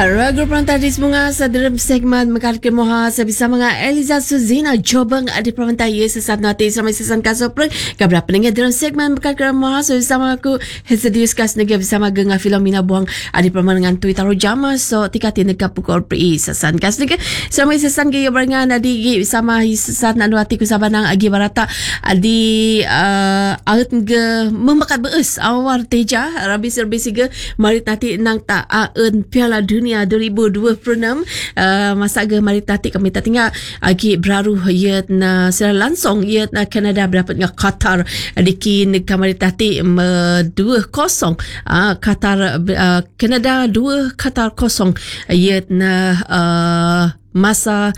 Ragu Perantara di Semunga dalam segmen Mekarkan Moha bersama dengan Eliza Suzina Jobang di Perantara sesat nanti sampai sesan kasopre kabra pendengar dalam segmen Mekarkan Moha bersama aku Hesedius Kas negara bersama Genga Filomena Buang di permandangan Twitter Jama so tika tindak pukul pri sesan kas negara sampai sesan gaya barengan di bersama sesan anuati kusabanang agi barata di aut ge membakat beus awar teja rabi serbisi ge marit nanti nang ta aun Piala Dunia 2026 masa ke mari tati kami tinggal agi beraru yet na secara langsung yet na Canada berdapat dengan Qatar dikin kami tati 2-0 Qatar Canada 2 Qatar 0 yet na masa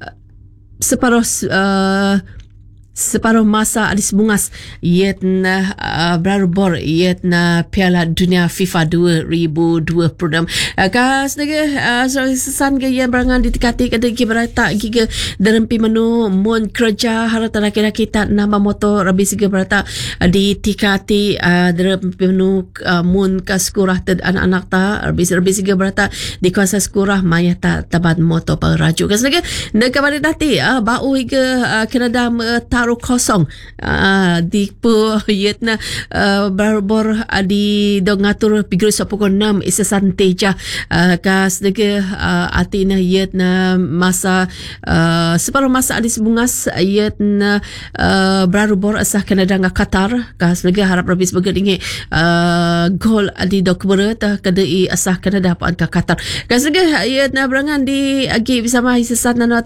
separuh masa Alis Bungas yetna berarbor yetna Piala Dunia FIFA 2026 kas nega sesan ke yang berangan ditekati kada berata giga dalam menu mon kerja harata laki-laki tak nama moto rabi siga berata ditekati dalam menu mon kaskurah tad anak-anak ta rabi siga berata di kuasa sekurah maya ta tabat moto paraju kas nega kamari tati bau higa Canada taruh kosong di po yetna barbor di dongatur pigro sa pukul 6 isasan teja kas dege atina yetna masa separuh masa Alis Bungas yetna barbor asah Canada nga Qatar kas dege harap rabis begadingi gol di dokbere ta kadai asah Canada pa ka Qatar kas dege yetna berangan di agi bersama isasan